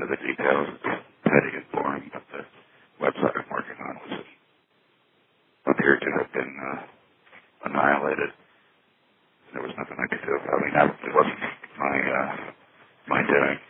into the details. It's petty and boring, but the website I'm working on appeared to have been annihilated. There was nothing I could do. I mean, it wasn't my doing.